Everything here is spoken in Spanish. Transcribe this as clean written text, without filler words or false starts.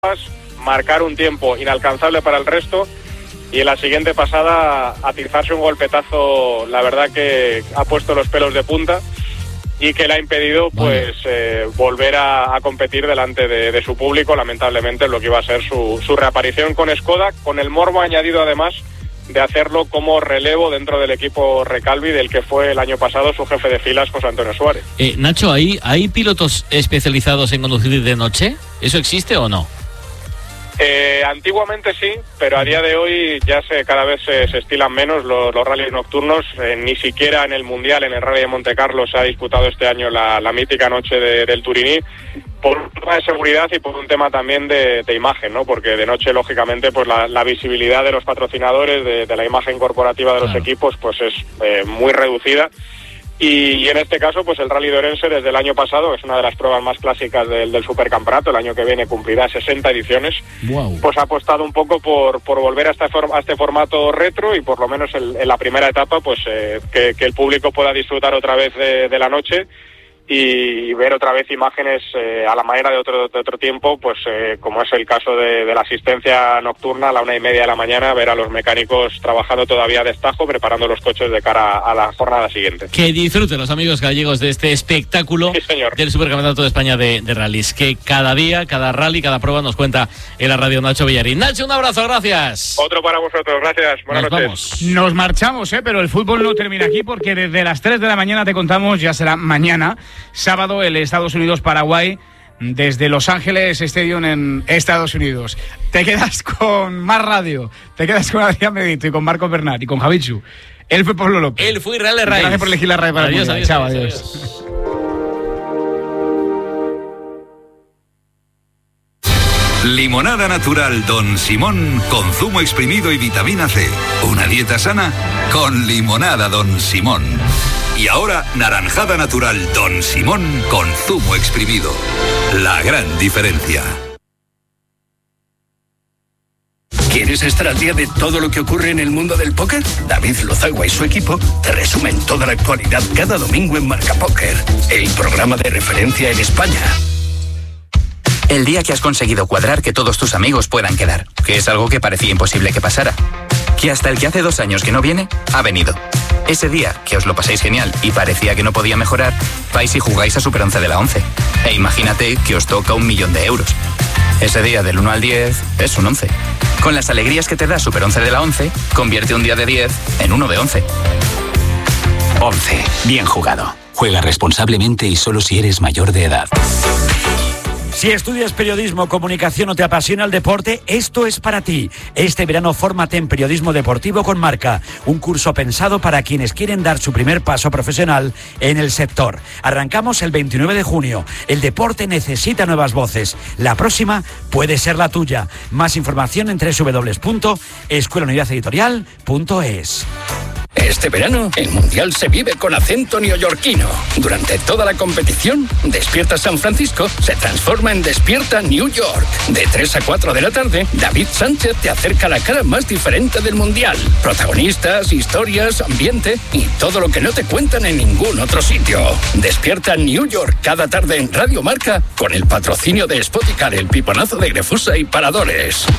marcar un tiempo inalcanzable para el resto y en la siguiente pasada atizarse un golpetazo, la verdad que ha puesto los pelos de punta y que le ha impedido pues volver a competir delante de su público, lamentablemente, en lo que iba a ser su reaparición con Skoda, con el morbo añadido además de hacerlo como relevo dentro del equipo Recalvi, del que fue el año pasado su jefe de filas, José Antonio Suárez. Nacho, ¿hay pilotos especializados en conducir de noche? ¿Eso existe o no? Antiguamente sí, pero a día de hoy ya cada vez se estilan menos los rallies nocturnos. Ni siquiera en el Mundial, en el Rally de Monte Carlo, se ha disputado este año la mítica noche del Turiní, por un tema de seguridad y por un tema también de imagen, ¿no? Porque de noche, lógicamente, pues la visibilidad de los patrocinadores, de la imagen corporativa de los equipos, pues es muy reducida. Y en este caso, pues el Rally de Orense desde el año pasado, es una de las pruebas más clásicas del supercampeonato, el año que viene cumplirá 60 ediciones, pues ha apostado un poco por volver a este formato retro y por lo menos en la primera etapa, pues que el público pueda disfrutar otra vez de la noche y ver otra vez imágenes a la manera de otro tiempo, pues como es el caso de la asistencia nocturna a la 1:30 de la mañana, ver a los mecánicos trabajando todavía a destajo, preparando los coches de cara a la jornada siguiente. Que disfruten los amigos gallegos de este espectáculo del Supercampeonato de España de rallies, que cada día, cada rally, cada prueba nos cuenta en la radio Nacho Villarín. Nacho, un abrazo, gracias. Otro para vosotros, gracias, buenas noches. Nos marchamos, pero el fútbol no termina aquí, porque desde las 3 de la mañana te contamos, ya será mañana, sábado, el Estados Unidos-Paraguay desde Los Ángeles Stadium en Estados Unidos. Te quedas con más radio, te quedas con Adrián Medito y con Marco Bernat y con Javichu. Él fue Pablo López. Él fue Israel Herraiz. Gracias por elegir la radio para adiós, el adiós, Chao, adiós. Limonada natural Don Simón con zumo exprimido y vitamina C. Una dieta sana con limonada Don Simón. Y ahora, naranjada natural Don Simón con zumo exprimido. La gran diferencia. ¿Quieres estar al día de todo lo que ocurre en el mundo del póker? David Lozagua y su equipo te resumen toda la actualidad cada domingo en Marca Póker, el programa de referencia en España. El día que has conseguido cuadrar que todos tus amigos puedan quedar, que es algo que parecía imposible que pasara. Que hasta el que hace 2 años que no viene, ha venido. Ese día que os lo pasáis genial y parecía que no podía mejorar, vais y jugáis a Super 11 de la 11. E imagínate que os toca 1 millón de euros. Ese día del 1 al 10 es un 11. Con las alegrías que te da Super 11 de la 11, convierte un día de 10 en uno de 11. 11. Bien jugado. Juega responsablemente y solo si eres mayor de edad. Si estudias periodismo, comunicación o te apasiona el deporte, esto es para ti. Este verano fórmate en Periodismo Deportivo con Marca, un curso pensado para quienes quieren dar su primer paso profesional en el sector. Arrancamos el 29 de junio. El deporte necesita nuevas voces. La próxima puede ser la tuya. Más información en www.escuelaunidadeditorial.es. Este verano, el Mundial se vive con acento neoyorquino. Durante toda la competición, Despierta San Francisco se transforma en Despierta New York. De 3 a 4 de la tarde, David Sánchez te acerca la cara más diferente del Mundial. Protagonistas, historias, ambiente y todo lo que no te cuentan en ningún otro sitio. Despierta New York cada tarde en Radio Marca con el patrocinio de Spoticar, el piponazo de Grefusa y Paradores.